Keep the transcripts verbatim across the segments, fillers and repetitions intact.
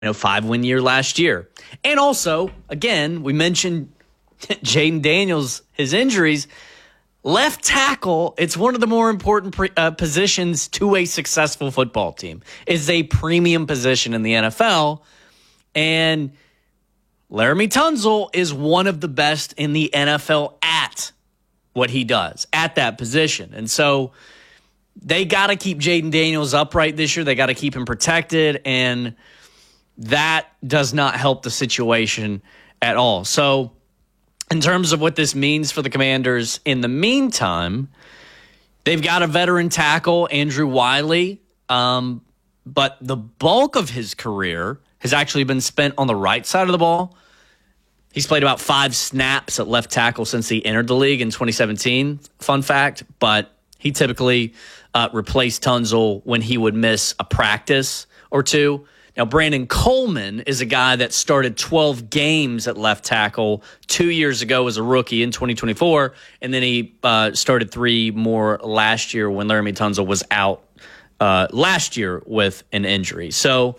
know, five-win year last year. And also, again, we mentioned Jayden Daniels, his injuries. Left tackle, it's one of the more important pre- uh, positions to a successful football team. It's a premium position in the N F L. And Laremy Tunsil is one of the best in the N F L at what he does, at that position. And so they got to keep Jayden Daniels upright this year. They got to keep him protected. And that does not help the situation at all. So in terms of what this means for the Commanders in the meantime, they've got a veteran tackle, Andrew Wiley, um, but the bulk of his career has actually been spent on the right side of the ball. He's played about five snaps at left tackle since he entered the league in twenty seventeen, fun fact, but he typically uh, replaced Tunsil when he would miss a practice or two. Now, Brandon Coleman is a guy that started twelve games at left tackle two years ago as a rookie in twenty twenty-four, and then he uh, started three more last year when Laremy Tunsil was out uh, last year with an injury. So,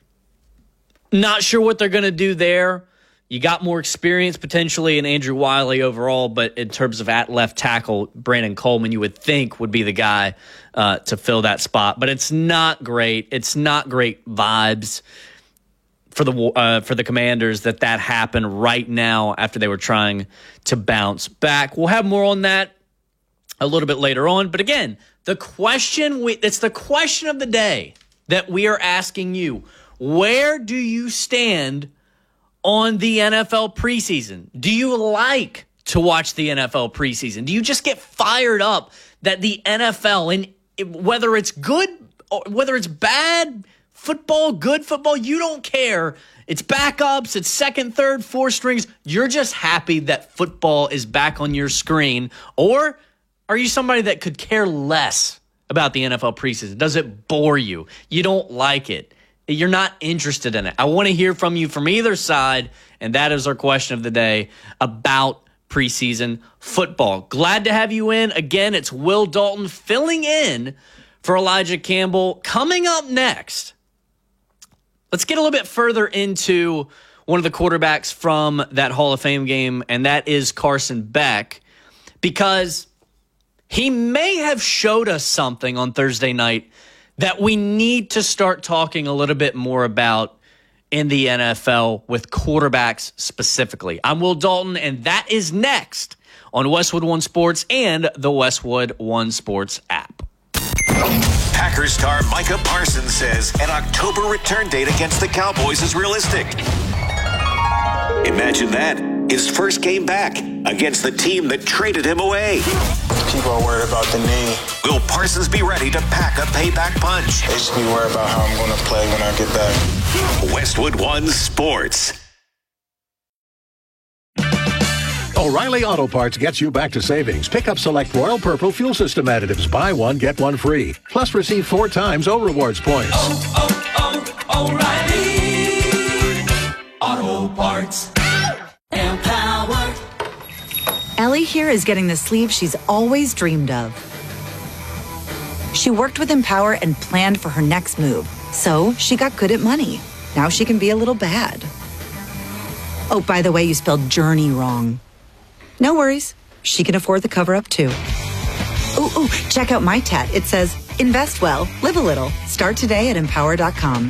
not sure what they're going to do there. You got more experience potentially in Andrew Wiley overall, but in terms of at left tackle, Brandon Coleman, you would think would be the guy uh, to fill that spot. But it's not great. It's not great vibes for the uh, for the Commanders that that happened right now after they were trying to bounce back. We'll have more on that a little bit later on. But again, the question we, it's the question of the day that we are asking you. Where do you stand on the N F L preseason? Do you like to watch the N F L preseason? Do you just get fired up that the N F L, and whether it's good or whether it's bad football, good football, you don't care. It's backups, it's second, third, fourth strings. You're just happy that football is back on your screen. Or are you somebody that could care less about the N F L preseason? Does it bore you? You don't like it. You're not interested in it. I want to hear from you from either side, and that is our question of the day about preseason football. Glad to have you in. Again, it's Will Dalton filling in for Elijah Campbell. Coming up next, let's get a little bit further into one of the quarterbacks from that Hall of Fame game, and that is Carson Beck, because he may have showed us something on Thursday night that we need to start talking a little bit more about in the N F L with quarterbacks specifically. I'm Will Dalton, and that is next on Westwood One Sports and the Westwood One Sports app. Packers star Micah Parsons says an October return date against the Cowboys is realistic. Imagine that. His first game back against the team that traded him away. People are worried about the knee. Will Parsons be ready to pack a payback punch? They just be worried about how I'm going to play when I get back. Westwood One Sports. O'Reilly Auto Parts gets you back to savings. Pick up select Royal Purple Fuel System additives. Buy one, get one free. Plus receive four times O Rewards points. Oh, oh, oh, O'Reilly Auto Parts. Empowered. Ellie here is getting the sleeve she's always dreamed of. She worked with Empower and planned for her next move. So she got good at money. Now she can be a little bad. Oh, by the way, you spelled journey wrong. No worries. She can afford the cover-up, too. Ooh, ooh, check out my tat. It says, invest well, live a little. Start today at empower dot com.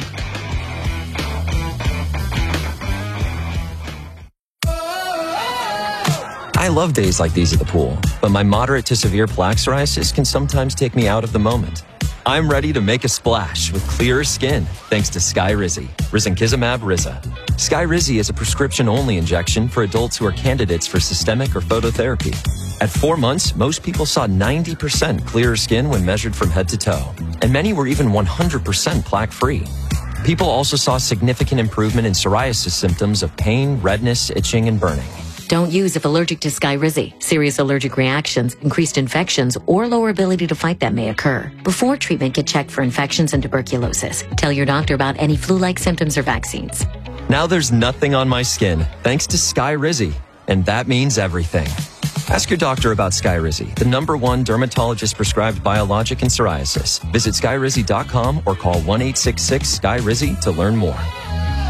I love days like these at the pool, but my moderate to severe plaque psoriasis can sometimes take me out of the moment. I'm ready to make a splash with clearer skin thanks to Skyrizi, risankizumab Riza. Skyrizi is a prescription-only injection for adults who are candidates for systemic or phototherapy. At four months, most people saw ninety percent clearer skin when measured from head to toe, and many were even one hundred percent plaque-free. People also saw significant improvement in psoriasis symptoms of pain, redness, itching, and burning. Don't use if allergic to Skyrizi. Serious allergic reactions, increased infections, or lower ability to fight them may occur. Before treatment, get checked for infections and tuberculosis. Tell your doctor about any flu-like symptoms or vaccines. Now there's nothing on my skin thanks to Skyrizi, and that means everything. Ask your doctor about Skyrizi, the number one dermatologist-prescribed biologic in psoriasis. Visit skyrizi dot com or call one eight six six, S K Y R I Z I to learn more.